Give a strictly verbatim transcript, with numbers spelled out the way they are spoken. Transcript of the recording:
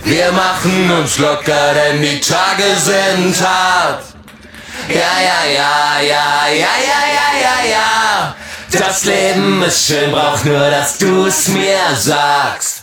Wir machen uns locker, denn die Tage sind hart. Ja, ja, ja, ja, ja, ja, ja, ja, ja. Das Leben ist schön, brauch nur, dass du's mir sagst.